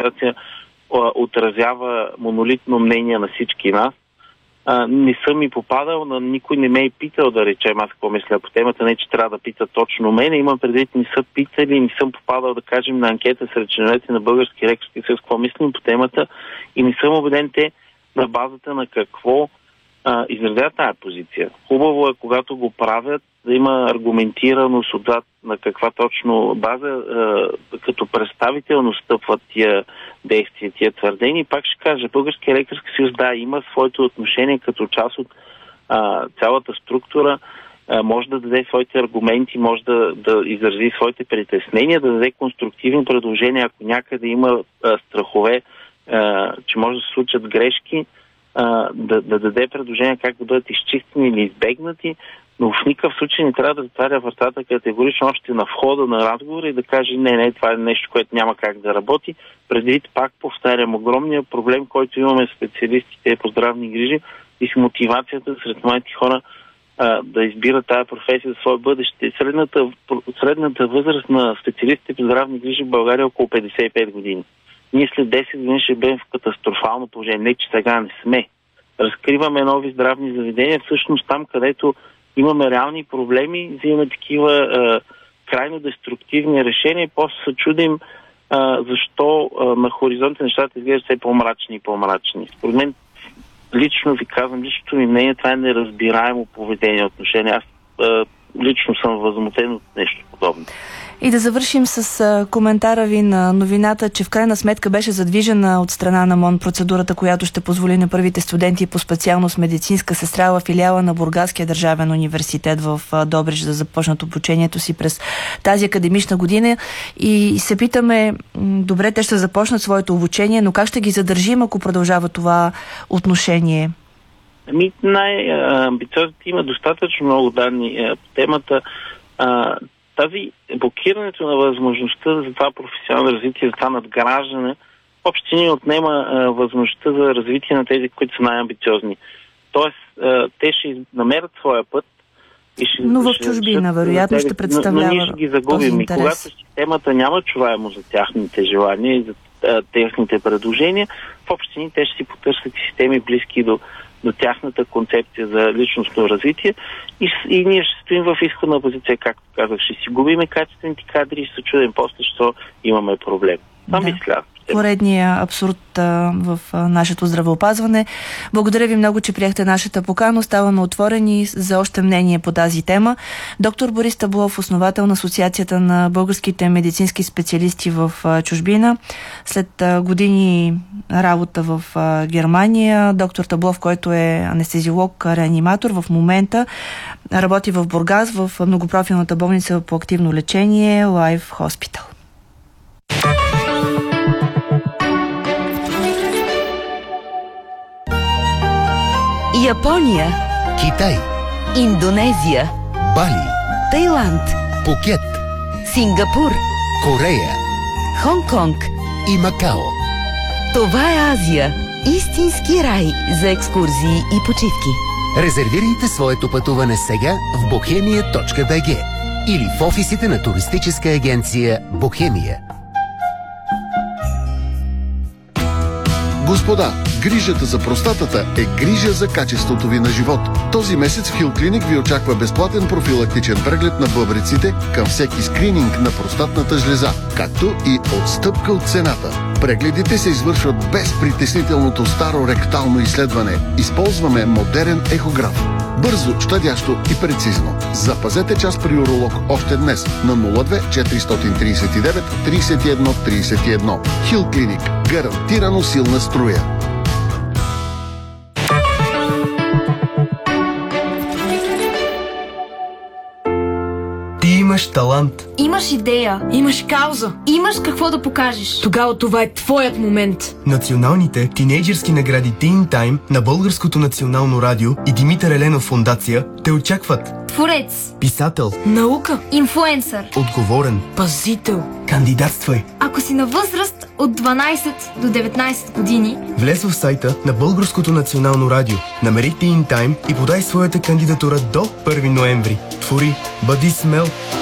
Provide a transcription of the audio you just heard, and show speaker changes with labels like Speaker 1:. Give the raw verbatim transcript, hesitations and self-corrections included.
Speaker 1: администрация отразява монолитно мнение на всички нас. А, не съм и попадал, на никой не ме е питал, да речем, аз какво мисля по темата, не че трябва да пита точно мене. Имам предвид, не са питали, не съм попадал, да кажем, на анкета сред членовете на Български лекарски съюз, какво мислим по темата и не съм убеден те на базата на какво а, изразят тая позиция. Хубаво е, когато го правят, да има аргументираност от на каква точно база, а, като представител настъпват тия действия, тия твърдения. И пак ще кажа, Българския лекарски съюз, да, има своето отношение като част от а, цялата структура, а, може да даде своите аргументи, може да, да изрази своите притеснения, да даде конструктивни предложения, ако някъде има а, страхове, а, че може да се случат грешки, а, да, да даде предложения как да бъдат изчистени или избегнати, но в никакъв случай не трябва да затваря вратата категорично още на входа на разговора и да каже не, не, това е нещо, което няма как да работи. Предвид, пак повтарям, огромния проблем, който имаме специалистите по здравни грижи и с мотивацията сред младите хора а, да избират тая професия за свое бъдеще. Средната, средната възраст на специалистите по здравни грижи в България е около петдесет и пет години. Ние след десет години ще бъдем в катастрофално положение. Не, че сега не сме. Разкриваме нови здравни заведения, всъщност там, където имаме реални проблеми, взимаме такива а, крайно деструктивни решения и после се чудим а, защо а, на хоризонта нещата изглеждат все по-мрачни и по-мрачни. Според мен, лично ви казвам, личното ми мнение, това е неразбираемо поведение, отношение. Аз а, лично съм възмутен от нещо подобно.
Speaker 2: И да завършим с а, коментара ви на новината, че в крайна сметка беше задвижена от страна на МОН процедурата, която ще позволи на първите студенти по специалност медицинска сестра в филиала на Бургаския държавен университет в а, Добрич да започнат обучението си през тази академична година. И се питаме, добре, те ще започнат своето обучение, но как ще ги задържим, ако продължава това отношение?
Speaker 1: Ами най-амбициозните има достатъчно много данни по темата. А, Тази блокирането на възможността за това професионално развитие, за това надграждане, въобще ни отнема а, възможността за развитие на тези, които са най-амбициозни. Тоест, а, те ще намерят своя път. И ще,
Speaker 2: но в
Speaker 1: ще,
Speaker 2: чужбина, ще, вероятно, ще представлява
Speaker 1: но, но ние ще ги загубим. И когато системата няма чуваемо за тяхните желания и за а, техните предложения, в общини те ще си потърсят системи близки до до тяхната концепция за личностно развитие и, и ние ще стоим в изходна позиция, както казах, ще си губиме качествените кадри и ще се чудим после, защо имаме проблем. Това
Speaker 2: да.
Speaker 1: мисля.
Speaker 2: Поредния абсурд а, в а, нашето здравеопазване. Благодаря ви много, че приехте нашата покана. Оставаме отворени за още мнение по тази тема. Доктор Борис Таблов, основател на Асоциацията на българските медицински специалисти в а, чужбина. След а, години работа в а, Германия, доктор Таблов, който е анестезиолог, реаниматор, в момента работи в Бургас в многопрофилната болница по активно лечение Life Hospital.
Speaker 3: Япония,
Speaker 4: Китай,
Speaker 3: Индонезия,
Speaker 4: Бали,
Speaker 3: Тайланд,
Speaker 4: Пукет,
Speaker 3: Сингапур,
Speaker 4: Корея,
Speaker 3: Хонг-Конг
Speaker 4: и Макао.
Speaker 3: Това е Азия. Истински рай за екскурзии и почивки.
Speaker 4: Резервирайте своето пътуване сега в бохемия точка би джи или в офисите на туристическа агенция Бохемия.
Speaker 5: Господа, грижата за простатата е грижа за качеството ви на живот. Този месец в Хил Клиник ви очаква безплатен профилактичен преглед на бъбреците към всеки скрининг на простатната жлеза, както и отстъпка от цената. Прегледите се извършват без притеснителното старо ректално изследване. Използваме модерен ехограф. Бързо, щадящо и прецизно. Запазете час при уролог още днес на нула две четиристотин тридесет и девет тридесет и едно тридесет и едно. Хил Клиник. Гарантирано силна струя.
Speaker 6: Ти имаш талант.
Speaker 7: Имаш идея, имаш кауза, имаш какво да покажеш. Тогава това е твоят момент.
Speaker 6: Националните тинейджърски награди Teen Time на Българското национално радио и Димитър Еленов фондация те очакват.
Speaker 7: Творец,
Speaker 6: писател,
Speaker 7: наука, инфлуенсър,
Speaker 6: отговорен,
Speaker 7: пазител.
Speaker 6: Кандидатствай.
Speaker 7: Ако си на възраст от дванайсет до деветнайсет години,
Speaker 6: влез в сайта на Българското национално радио, намери Teen Time и подай своята кандидатура до първи ноември. Твори, бъди смел.